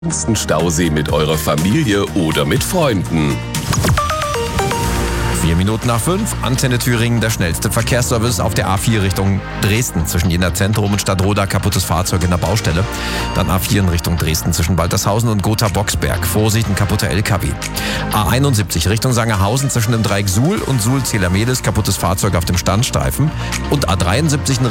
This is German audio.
Stausee mit eurer Familie oder mit Freunden. 4 Minuten nach 5, Antenne Thüringen, der schnellste Verkehrsservice auf der A4 Richtung Dresden. Zwischen Jena Zentrum und Stadtroda kaputtes Fahrzeug in der Baustelle. Dann A4 in Richtung Dresden zwischen Waltershausen und Gotha-Boxberg. Vorsicht, ein kaputter LKW. A71 Richtung Sangerhausen zwischen dem Dreieck Suhl und Suhl-Zielermehlis, kaputtes Fahrzeug auf dem Standstreifen. Und A73